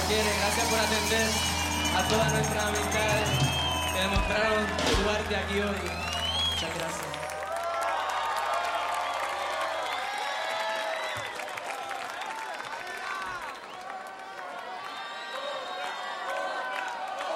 quiere. Gracias por atender a todas nuestras amistades que demostraron su arte aquí hoy. Muchas gracias.